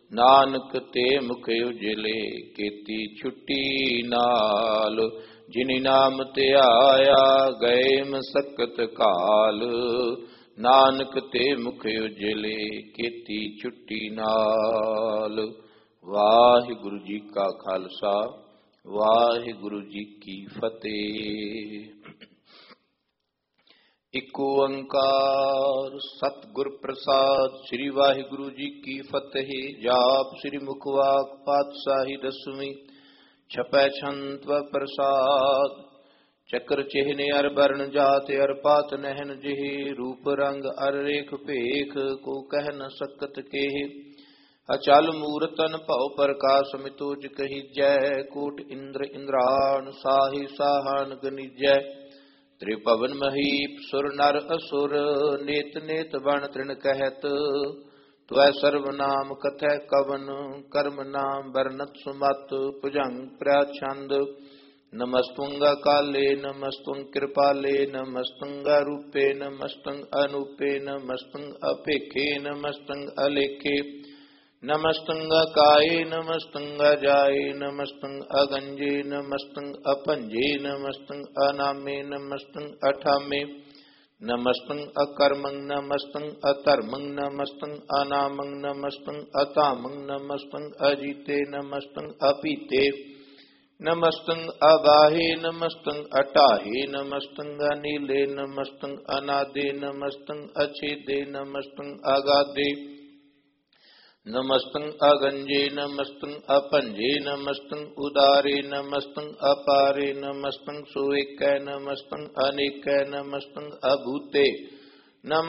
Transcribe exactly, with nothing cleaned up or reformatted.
नानक ते मुख उजले केती छुट्टी नाल। जिनि नाम ते आया गए मसकत काल। नानक ते मुख उजले केती छुट्टी नाल। वाहिगुरु जी का खालसा वाहिगुरु जी की फतेह। इक ओंकार सतगुर प्रसाद श्री वाहिगुरु जी की फतेह। जाप श्री मुखवाक पातशाही दसवीं छपै छंत व प्रसाद। चक्र चिन्ह अर बरन जात अर पात नहन जिहि। रूप रंग अर रेख पेख को कह न सकत केह। अचल मूरतन भव प्रकाश मितोज कही जय। कोट इंद्र इंद्रान साहि साहन गनिजय। त्रिभुवन महीप सुर नर असुर नेत नेत बन तृण कहत। त्वै सर्वनाम कथै कवन कर्म नाम बरनत सुमत। भुजंग प्रछंद नमस्तुंग काले नमस्तुंग कृपाले नमस्तुंग रूपे नमस्तुंग अनूपे नमस्तुंग अपेखे नमस्तुंग अलेखे। नमस्तुंग काये नमस्तुंग जाये नमस्तुंग अगंजे नमस्तुंग अपंजे नमस्तुंग अनामे नमस्तुंग अठामे। नमस्तुंग अकर्मंग नमस्तुंग अधर्मंग नमस्तुंग अनामंग नमस्तुंग अतामंग नमस्तुंग अजीते नमस्तुंग अपीते। नमस्तुंग अबाहे नमस्तुंग अटाहे नमस्तुंग अनीले नमस्तुंग अनादे नमस्तुंग अछेदे नमस्तुंग अगाधे। नमस्तुंग अगंजे नमस्तुंग अपंजे नमस्तुंग उदारे नमस्तुंग अपारे नमस्तुंग सुएकै नमस्तुंग अनेकै नमस्तुंग अभूते। नम